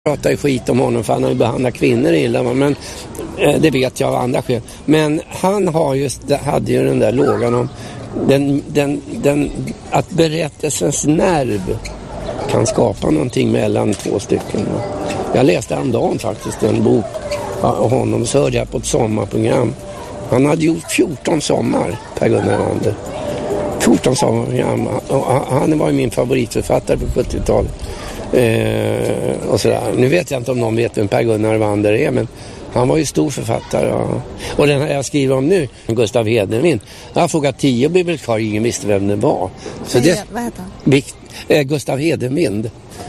pratar ju skit om honom för han har ju behandlat kvinnor illa, men det vet jag av andra skäl. Men han hade ju den där lågan om att berättelsens nerv kan skapa någonting mellan två stycken. Jag läste häromdagen faktiskt en bok av honom, så hörde jag på ett sommarprogram. Han hade gjort 14 sommar, Per Gunnar Wander. 14 sommarprogram. Han var ju min favoritförfattare på 70-talet. Och sådär. Nu vet jag inte om någon vet vem Per Gunnar Wander är, men han var ju stor författare. Och den här jag skriver om nu, Gustav Hedenvind. Jag har frågat 10 bibliotekarier, ingen visste vem det var. Så vad heter han? Gustav Hedenvind.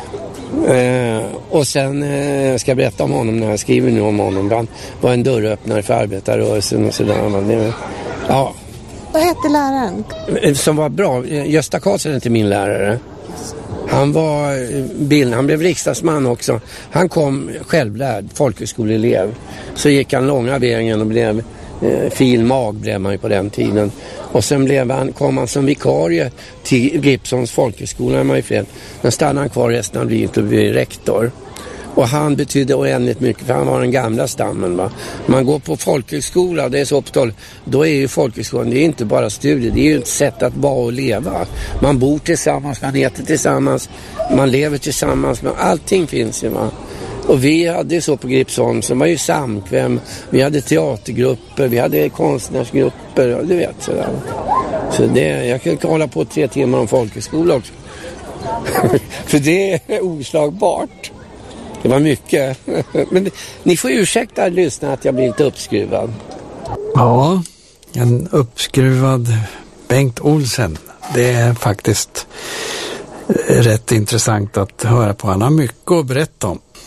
Och sen ska jag berätta om honom när jag skriver nu om honom. Han var en dörröppnare för arbetarrörelsen och sådär. Ja. Vad hette läraren? Som var bra. Gösta Karlsson är inte min lärare. Han blev riksdagsman också. Han kom självlärd, folkhögskoleelev. Så gick han långa vägen och blev filmag blev man ju på den tiden. Och sen kom han som vikarie till Gibsons folkhögskola i Mariefred. Men stannade han kvar resten av livet och blev rektor. Och han betydde oändligt mycket, för han var den gamla stammen. Va? Man går på folkhögskola, det är så upptal, då är ju folkhögskolan, det är inte bara studier, det är ju ett sätt att vara och leva. Man bor tillsammans, man äter tillsammans, man lever tillsammans, men allting finns ju. Va? Och vi hade så på Gripsholm, som var ju samkväm, vi hade teatergrupper, vi hade konstnärsgrupper, du vet sådär. Så jag kan hålla på 3 timmar om folkhögskola också. För det är oslagbart. Det var mycket. Men ni får ursäkta lyssna att jag blir lite uppskruvad. Ja, en uppskruvad Bengt Olsen. Det är faktiskt rätt intressant att höra på. Han har mycket att berätta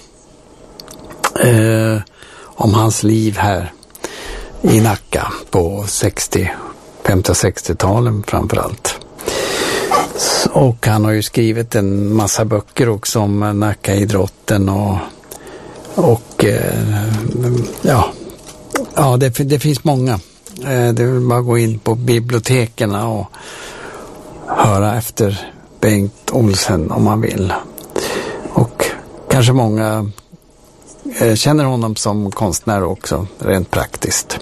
om hans liv här i Nacka på 50- och 60-talen framförallt. Och han har ju skrivit en massa böcker också om Nackaidrotten det finns många. Det vill bara gå in på biblioteken och höra efter Bengt Olsen om man vill. Och kanske många känner honom som konstnär också, rent praktiskt.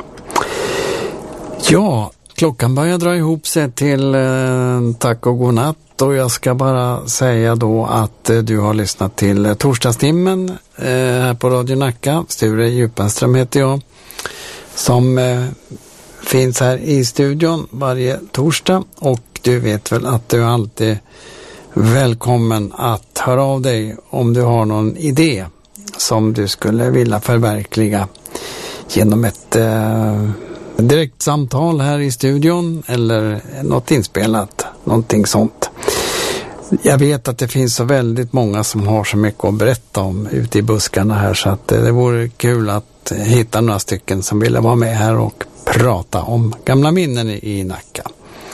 Ja, klockan börjar dra ihop sig till tack och godnatt, och jag ska bara säga då att du har lyssnat till Torsdagstimmen här på Radio Nacka. Sture Djupenström heter jag, som finns här i studion varje torsdag, och du vet väl att du alltid är välkommen att höra av dig om du har någon idé som du skulle vilja förverkliga genom ett direkt samtal här i studion eller något inspelat, någonting sånt. Jag vet att det finns så väldigt många som har så mycket att berätta om ute i buskarna här, så att det vore kul att hitta några stycken som vill vara med här och prata om gamla minnen i Nacka.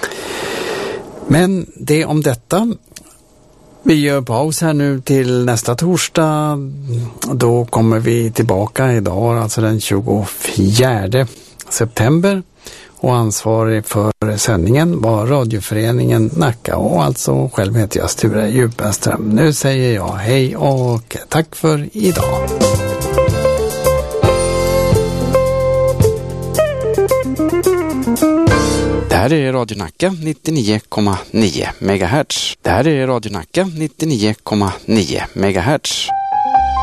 Men det om detta. Vi gör paus här nu till nästa torsdag. Då kommer vi tillbaka idag, alltså den 24 september. Och ansvarig för sändningen var Radioföreningen Nacka, och alltså själv heter jag Sture Djupenström. Nu säger jag hej och tack för idag. Det här är Radio Nacka 99,9 MHz. Det här är Radio Nacka 99,9 MHz.